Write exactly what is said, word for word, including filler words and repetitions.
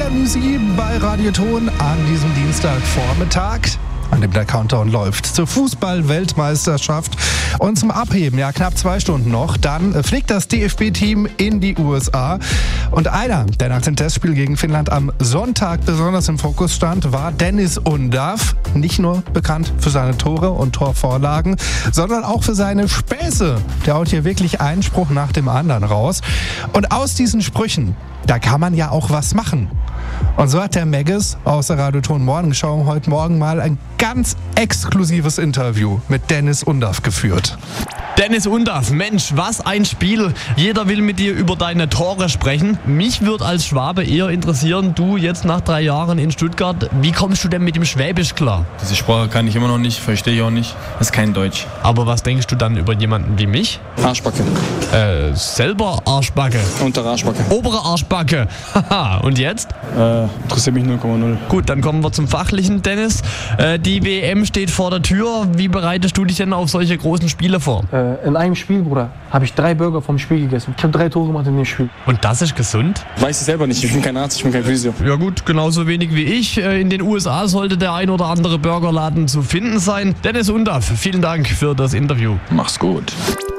kennen Sie bei Radioton an diesem Dienstagvormittag, an dem der Countdown läuft zur Fußball-Weltmeisterschaft. Und zum Abheben, ja knapp zwei Stunden noch, dann fliegt das D F B-Team in die U S A. Und einer, der nach dem Testspiel gegen Finnland am Sonntag besonders im Fokus stand, war Deniz Undav. Nicht nur bekannt für seine Tore und Torvorlagen, sondern auch für seine Späße. Der haut hier wirklich einen Spruch nach dem anderen raus. Und aus diesen Sprüchen, da kann man ja auch was machen. Und so hat der Megges aus der Radioton Morgenschau heute Morgen mal ein ganz exklusives Interview mit Deniz Undav geführt. Deniz Undav, Mensch, was ein Spiel. Jeder will mit dir über deine Tore sprechen. Mich würde als Schwabe eher interessieren, du jetzt nach drei Jahren in Stuttgart, wie kommst du denn mit dem Schwäbisch klar? Diese Sprache kann ich immer noch nicht, verstehe ich auch nicht. Das ist kein Deutsch. Aber was denkst du dann über jemanden wie mich? Arschbacke. Äh, selber Arschbacke. Untere Arschbacke. Obere Arschbacke. Haha, und jetzt? Äh, interessiert mich null Komma null. Gut, dann kommen wir zum Fachlichen, Dennis. Äh, die W M steht vor der Tür. Wie bereitest du dich denn auf solche großen Spiele vor? Äh, in einem Spiel, Bruder, habe ich drei Burger vom Spiel gegessen. Ich habe drei Tore gemacht in dem Spiel. Und das ist gesund? Weiß ich selber nicht, ich bin kein Arzt, ich bin kein Physio. Ja gut, genauso wenig wie ich. Äh, In den U S A sollte der ein oder andere Burgerladen zu finden sein. Deniz Undav, vielen Dank für das Interview. Mach's gut.